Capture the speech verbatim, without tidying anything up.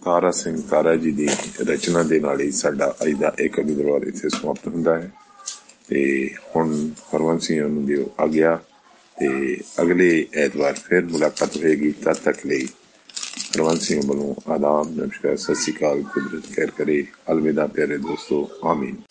ਤਾਰਾ ਸਿੰਘ ਤਾਰਾ ਜੀ ਦੀ ਰਚਨਾ ਦੇ ਨਾਲ ਹੀ ਸਾਡਾ ਅੱਜ ਦਾ ਇਹ ਕਵੀ ਦਰਬਾਰ ਇੱਥੇ ਸਮਾਪਤ ਹੁੰਦਾ ਹੈ। ਤੇ ਹੁਣ ਹਰਵੰਸ ਸਿੰਘ ਨੂੰ ਦਿਓ ਆਗਿਆ ਤੇ ਅਗਲੇ ਐਤਵਾਰ ਫਿਰ ਮੁਲਾਕਾਤ ਹੋਏਗੀ। ਤਦ ਤੱਕ ਲਈ ਹਰਵੰਸ ਸਿੰਘ ਵੱਲੋਂ ਆਦਾਬ, ਨਮਸਕਾਰ, ਸਤਿ ਸ਼੍ਰੀ ਅਕਾਲ। ਕੁਦਰਤ ਖੈਰ ਕਰੇ। ਅਲਵਿਦਾ ਪਿਆਰੇ ਦੋਸਤੋ, ਆਮੀਨ।